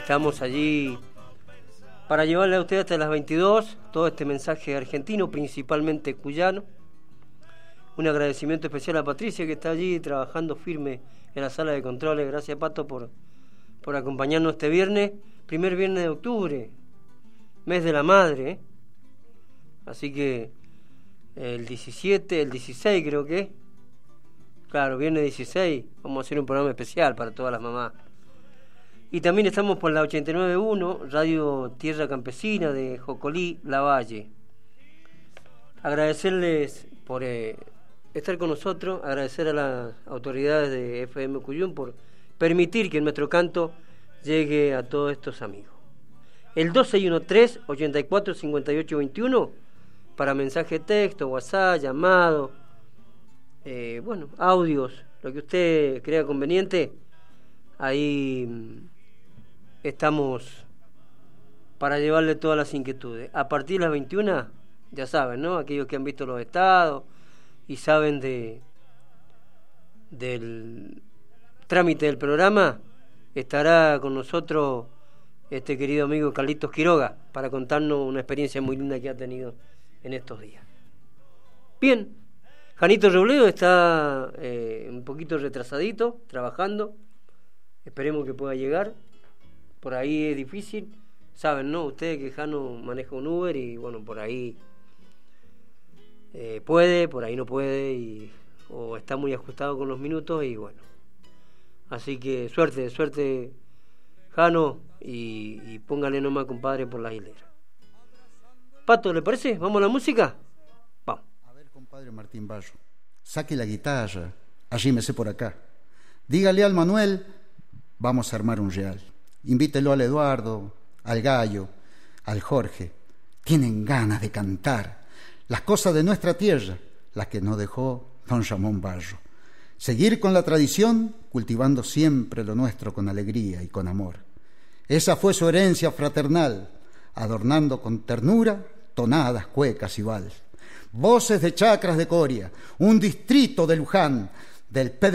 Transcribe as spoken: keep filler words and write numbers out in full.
Estamos allí para llevarle a ustedes hasta las veintidós todo este mensaje argentino, principalmente cuyano. Un agradecimiento especial a Patricia, que está allí trabajando firme en la sala de controles. Gracias, Pato, por, por acompañarnos este viernes, primer viernes de octubre, mes de la madre, ¿eh? Así que el diecisiete, el dieciséis creo que, claro, viernes dieciséis, vamos a hacer un programa especial para todas las mamás. Y también estamos por la ochenta y nueve punto uno, Radio Tierra Campesina de Jocolí, Lavalle. Agradecerles por eh, estar con nosotros, agradecer a las autoridades de F M Cuyum por permitir que nuestro canto llegue a todos estos amigos. El dos seis uno tres, ocho cuatro, cinco ocho dos uno para mensaje de texto, WhatsApp, llamado, eh, bueno, audios, lo que usted crea conveniente. Ahí estamos para llevarle todas las inquietudes. A partir de las veintiuna, ya saben, ¿no? Aquellos que han visto los estados y saben de del trámite del programa, estará con nosotros este querido amigo Carlitos Quiroga para contarnos una experiencia muy linda que ha tenido en estos días. Bien, Janito Robledo está eh, un poquito retrasadito, trabajando. Esperemos que pueda llegar. Por ahí es difícil. Saben, ¿no? Ustedes que Jano maneja un Uber y bueno, por ahí eh, puede, por ahí no puede, y, o está muy ajustado con los minutos y bueno. Así que suerte, suerte, Jano, y, y póngale nomás, compadre, por la hilera. Pato, ¿le parece? ¿Vamos a la música? Vamos. A ver, compadre Martín Bayo, saque la guitarra, arrímese por acá. Dígale al Manuel, vamos a armar un real. Invítelo al Eduardo, al Gallo, al Jorge. Tienen ganas de cantar las cosas de nuestra tierra, las que nos dejó don Ramón Bayo. Seguir con la tradición, cultivando siempre lo nuestro con alegría y con amor. Esa fue su herencia fraternal, adornando con ternura tonadas, cuecas y vals. Voces de chacras de Coria, un distrito de Luján, del P